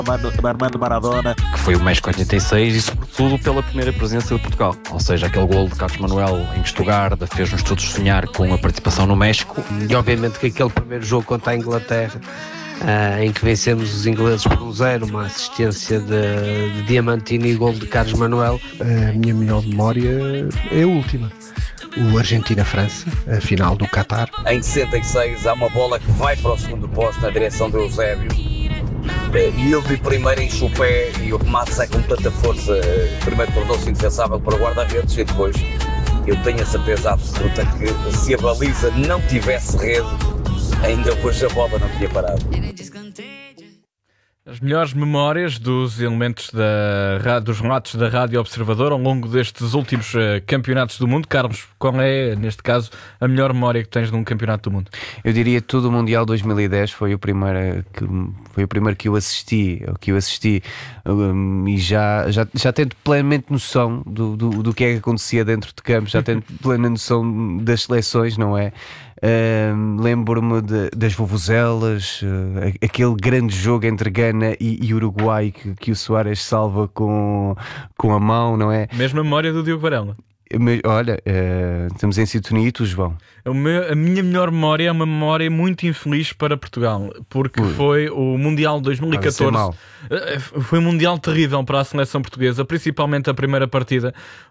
Armando Maradona, que foi o México 86 e sobretudo pela primeira presença de Portugal, ou seja, aquele gol de Carlos Manuel em Estugarda fez-nos todos sonhar com a participação no México. E obviamente que aquele primeiro jogo contra a Inglaterra, em que vencemos os ingleses por 1-0, uma assistência de Diamantino e gol de Carlos Manuel. A minha melhor memória é a última, o Argentina-França, a final do Qatar. Em 66 há uma bola que vai para o segundo posto na direção do Eusébio e ele de primeiro enche o pé e o remate sai com tanta força, primeiro tornou-se indefensável para o guarda-redes e depois eu tenho a certeza absoluta que se a baliza não tivesse rede, ainda hoje a bola não tinha parado. As melhores memórias dos elementos dos relatos da Rádio Observador ao longo destes últimos campeonatos do mundo. Carlos, qual é, neste caso, a melhor memória que tens de um campeonato do mundo? Eu diria tudo o Mundial 2010 foi o primeiro que eu assisti, e já tendo plenamente noção do que é que acontecia dentro de campo, já tendo plena noção das seleções, não é? Lembro-me das vuvuzelas, aquele grande jogo entre Gana e Uruguai que o Soares salva com a mão, não é? Mesma memória do Diogo Varela. Olha, estamos em sintonia e tu, João? A minha melhor memória é uma memória muito infeliz para Portugal, porque foi o Mundial 2014. Foi um Mundial terrível para a seleção portuguesa, principalmente a primeira partida,